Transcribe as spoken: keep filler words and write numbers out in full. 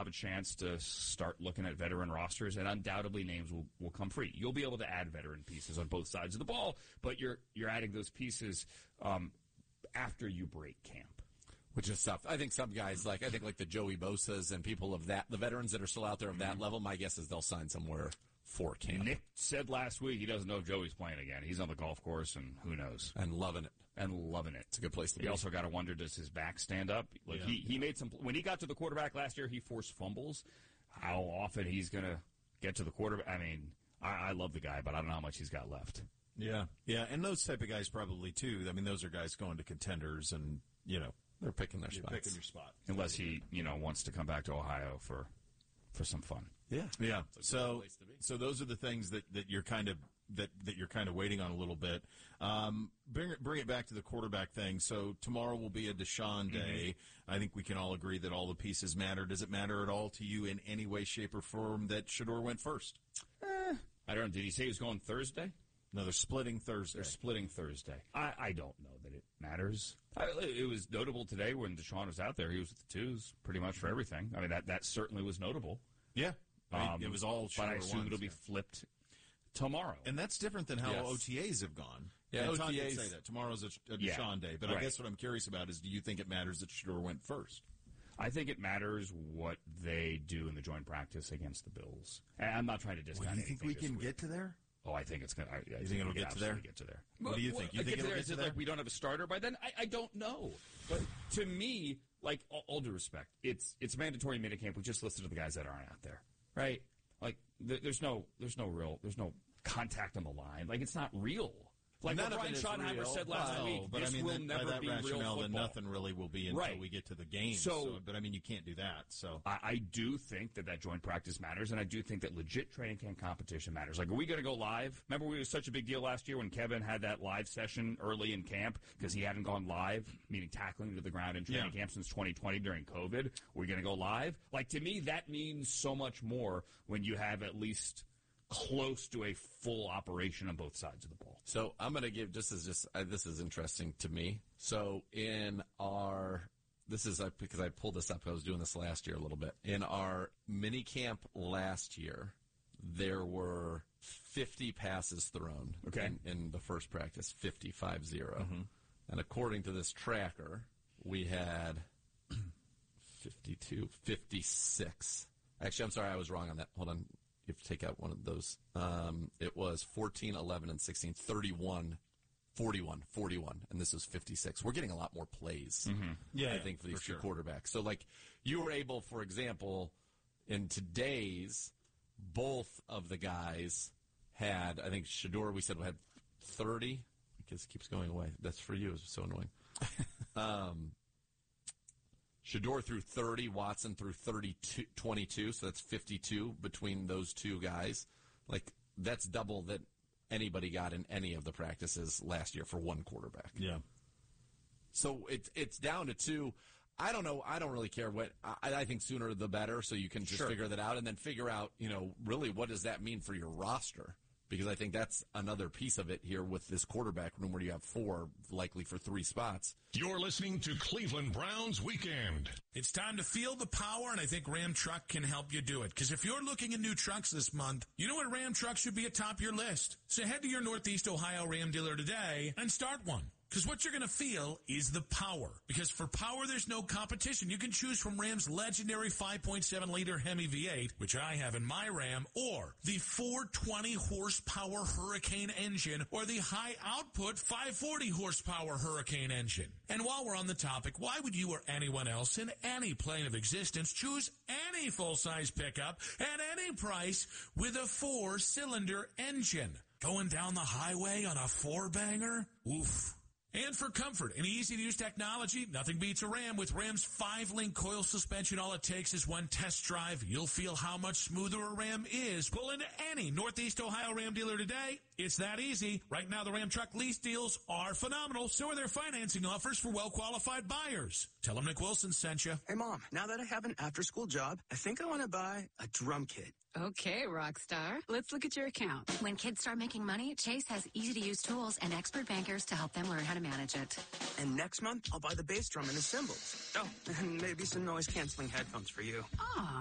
have a chance to start looking at veteran rosters, and undoubtedly names will, will come free. You'll be able to add veteran pieces on both sides of the ball, but you're you're adding those pieces um, after you break camp. Which is tough. I think some guys, like I think like the Joey Bosa's and people of that, the veterans that are still out there of that mm-hmm. level, my guess is they'll sign somewhere for camp. Nick said last week he doesn't know if Joey's playing again. He's on the golf course, and who knows? And loving it. And loving it. It's a good place to he be. He also got to wonder, does his back stand up? Like yeah. he, he made some, when he got to the quarterback last year, he forced fumbles. How often he's going to get to the quarterback? I mean, I, I love the guy, but I don't know how much he's got left. Yeah, yeah, and those type of guys probably, too. I mean, those are guys going to contenders and, you know. They're picking their You're spots. picking your spot. Unless he, you know, wants to come back to Ohio for for some fun. Yeah. Yeah. So so those are the things that, that you're kind of that, that you're kind of waiting on a little bit. Um, bring it bring it back to the quarterback thing. So tomorrow will be a Deshaun day. Mm-hmm. I think we can all agree that all the pieces matter. Does it matter at all to you in any way, shape, or form that Shedeur went first? Eh, I don't know. Did he say he was going Thursday? No, they're splitting Thursday. They're splitting Thursday. I, I don't know that it matters. I, it was notable today when Deshaun was out there. He was with the twos pretty much for everything. I mean, that, that certainly was notable. Yeah. I mean, um, it was all But I assume ones, it'll be yeah. flipped tomorrow. And that's different than how yes. O T As have gone. Yeah, and O T As Todd did say that. Tomorrow's a, a Deshaun yeah, day. But right. I guess what I'm curious about is, do you think it matters that Shedeur went first? I think it matters what they do in the joint practice against the Bills. And I'm not trying to discount well, do you think we can week. get to there? Oh, I think it's going to. I you think, think it'll get to there? Get to there. What do you think? You think it'll get to there? Like we don't have a starter by then? I, I don't know. But to me, like all, all due respect, it's it's mandatory minicamp. We just listen to the guys that aren't out there, right? Like th- there's no there's no real there's no contact on the line. Like it's not real. Like what Brian Schottenheimer said last well, week, but this I mean, will that, never by that be rationale, real football. Then nothing really will be until right. we get to the game. So, so, but I mean, you can't do that. So I, I do think that that joint practice matters, and I do think that legit training camp competition matters. Like, are we going to go live? Remember, we was such a big deal last year when Kevin had that live session early in camp because he hadn't gone live, meaning tackling to the ground in training yeah. camp since twenty twenty during COVID. We're going to go live. Like to me, that means so much more when you have at least close to a full operation on both sides of the ball. So I'm going to give, just as just, uh, this is interesting to me. So in our, this is uh, because I pulled this up, I was doing this last year a little bit. In our mini camp last year, there were fifty passes thrown okay. in, in the first practice, fifty, five zero. Mm-hmm. And according to this tracker, we had fifty-two, fifty-six. Actually, I'm sorry, I was wrong on that. Hold on. You have to take out one of those. Um, it was fourteen, eleven, and sixteen, thirty-one, forty-one, forty-one, and this was fifty-six. We're getting a lot more plays, mm-hmm. yeah, I think, for these for two sure. quarterbacks. So, like, you were able, for example, in today's, both of the guys had, I think Shedeur, we said, had thirty. I guess it keeps going away. That's for you. It's so annoying. um Shedeur threw thirty, Watson threw thirty-two, twenty-two, so that's fifty-two between those two guys. Like, that's double that anybody got in any of the practices last year for one quarterback. Yeah. So it's it's down to two. I don't know. I don't really care what. I, I think sooner the better, so you can just sure. figure that out and then figure out, you know, really what does that mean for your roster? Because I think that's another piece of it here with this quarterback room where you have four, likely for three spots. You're listening to Cleveland Browns Weekend. It's time to feel the power, and I think Ram Truck can help you do it. Because if you're looking at new trucks this month, you know what Ram Truck should be atop your list. So head to your Northeast Ohio Ram dealer today and start one. Because what you're going to feel is the power. Because for power, there's no competition. You can choose from Ram's legendary five point seven liter Hemi V eight, which I have in my Ram, or the four hundred twenty horsepower Hurricane engine, or the high-output five hundred forty horsepower Hurricane engine. And while we're on the topic, why would you or anyone else in any plane of existence choose any full-size pickup at any price with a four-cylinder engine? Going down the highway on a four-banger? Oof. And for comfort and easy-to-use technology, nothing beats a Ram. With Ram's five-link coil suspension, all it takes is one test drive. You'll feel how much smoother a Ram is. Pull into any Northeast Ohio Ram dealer today. It's that easy. Right now, the Ram truck lease deals are phenomenal. So are their financing offers for well-qualified buyers. Tell them Nick Wilson sent you. Hey, Mom, now that I have an after-school job, I think I want to buy a drum kit. Okay, Rockstar. Let's look at your account. When kids start making money, Chase has easy-to-use tools and expert bankers to help them learn how to manage it. And next month, I'll buy the bass drum and the cymbals. Oh, and maybe some noise-canceling headphones for you. Ah.